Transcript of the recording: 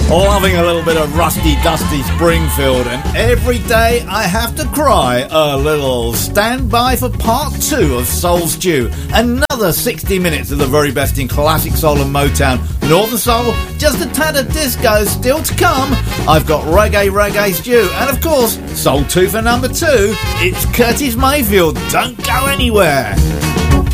Loving a little bit of rusty, dusty Springfield, and every day I have to cry a little. Stand by for part 2 of Soul Stew. Another 60 minutes of the very best in classic soul and Motown, Northern Soul, just a tad of disco still to come. I've got reggae stew, and of course, Soul 2 for number 2. It's Curtis Mayfield. Don't go anywhere.